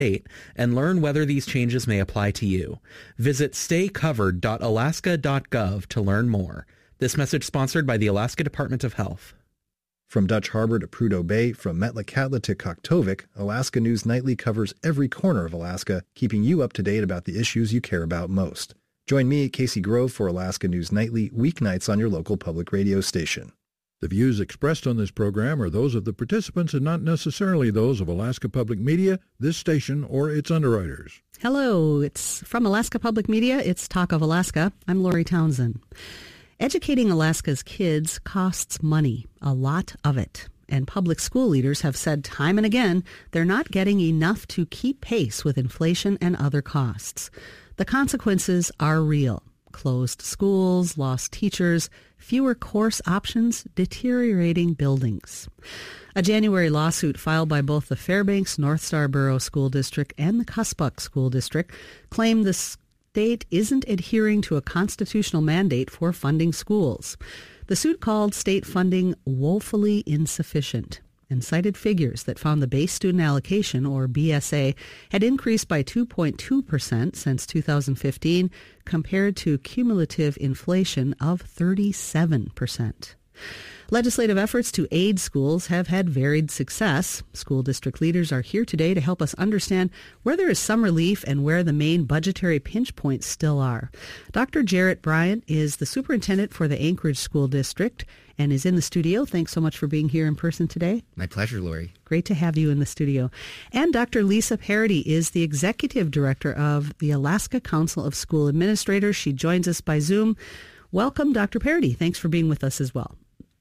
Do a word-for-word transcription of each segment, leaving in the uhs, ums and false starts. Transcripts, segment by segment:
and learn whether these changes may apply to you. Visit stay covered dot alaska dot gov to learn more. This message sponsored by the Alaska Department of Health. From Dutch Harbor to Prudhoe Bay, from Metlakatla to Koktovik, Alaska News Nightly covers every corner of Alaska, keeping you up to date about the issues you care about most. Join me, Casey Grove, for Alaska News Nightly, weeknights on your local public radio station. The views expressed on this program are those of the participants and not necessarily those of Alaska Public Media, this station, or its underwriters. Hello, it's from Alaska Public Media. It's Talk of Alaska. I'm Lori Townsend. Educating Alaska's kids costs money, a lot of it. And public school leaders have said time and again they're not getting enough to keep pace with inflation and other costs. The consequences are real. Closed schools, lost teachers, fewer course options, deteriorating buildings. A January lawsuit filed by both the Fairbanks North Star Borough School District and the Cuspuk School District claimed the state isn't adhering to a constitutional mandate for funding schools. The suit called state funding woefully insufficient and cited figures that found the base student allocation, or B S A, had increased by two point two percent since two thousand fifteen, compared to cumulative inflation of thirty-seven percent. Legislative efforts to aid schools have had varied success. School district leaders are here today to help us understand where there is some relief and where the main budgetary pinch points still are. Doctor Jarrett Bryant is the superintendent for the Anchorage School District and is in the studio. Thanks so much for being here in person today. My pleasure, Lori. Great to have you in the studio. And Doctor Lisa Parody is the executive director of the Alaska Council of School Administrators. She joins us by Zoom. Welcome, Doctor Parody. Thanks for being with us as well.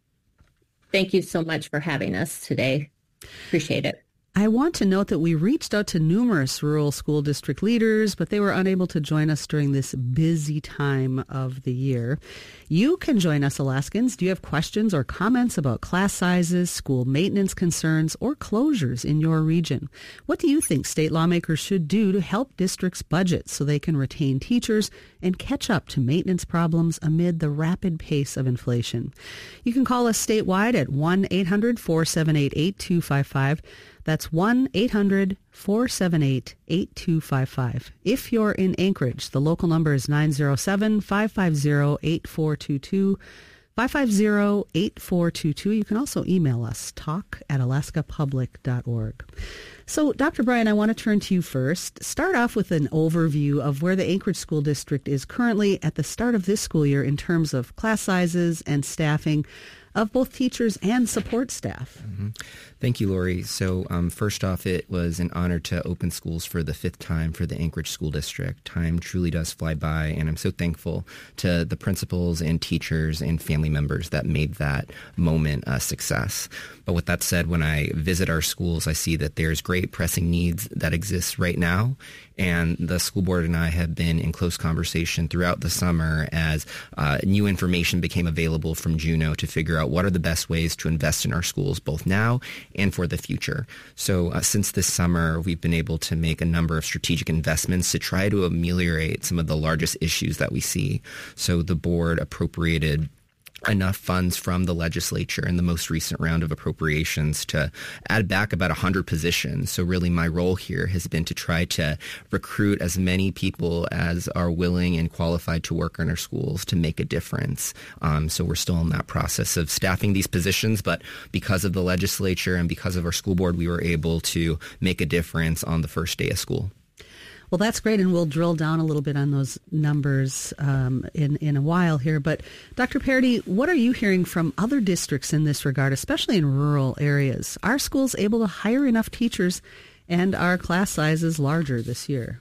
Thank you so much for having us today. Appreciate it. I want to note that we reached out to numerous rural school district leaders, but they were unable to join us during this busy time of the year. You can join us, Alaskans. Do you have questions or comments about class sizes, school maintenance concerns, or closures in your region? What do you think state lawmakers should do to help districts' budgets so they can retain teachers and catch up to maintenance problems amid the rapid pace of inflation? You can call us statewide at one eight hundred four seven eight eight two five five. That's one eight hundred four seven eight eight two five five. If you're in Anchorage, the local number is nine zero seven, five five zero, eight four two two, five five zero, eight four two two. You can also email us, talk at alaska public dot org. So, Doctor Bryan, I want to turn to you first. Start off with an overview of where the Anchorage School District is currently at the start of this school year in terms of class sizes and staffing of both teachers and support staff. Mm-hmm. Thank you, Lori. So um, first off, it was an honor to open schools for the fifth time for the Anchorage School District. Time truly does fly by, and I'm so thankful to the principals and teachers and family members that made that moment a success. But with that said, when I visit our schools, I see that there's great pressing needs that exist right now, and the school board and I have been in close conversation throughout the summer as uh, new information became available from Juneau to figure out what are the best ways to invest in our schools both now and for the future. So uh, since this summer, we've been able to make a number of strategic investments to try to ameliorate some of the largest issues that we see. So the board appropriated enough funds from the legislature in the most recent round of appropriations to add back about one hundred positions. So really my role here has been to try to recruit as many people as are willing and qualified to work in our schools to make a difference. Um, so we're still in that process of staffing these positions, but because of the legislature and because of our school board, we were able to make a difference on the first day of school. Well, that's great, and we'll drill down a little bit on those numbers um, in, in a while here. But Doctor Parody, what are you hearing from other districts in this regard, especially in rural areas? Are schools able to hire enough teachers, and are class sizes larger this year?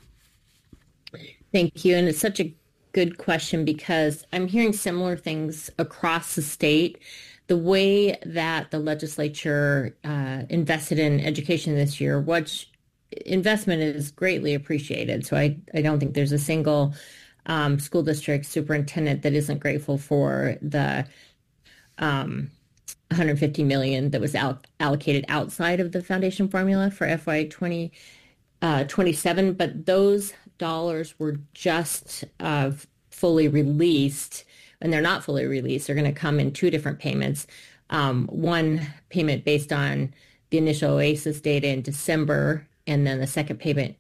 Thank you, and it's such a good question because I'm hearing similar things across the state. The way that the legislature uh, invested in education this year, which investment is greatly appreciated. So I, I don't think there's a single um, school district superintendent that isn't grateful for the um, one hundred fifty million dollars that was out, allocated outside of the foundation formula for F Y twenty twenty-seven. But those dollars were just uh, fully released, and they're not fully released. They're going to come in two different payments. Um, one payment based on the initial OASIS data in December, and then the second payment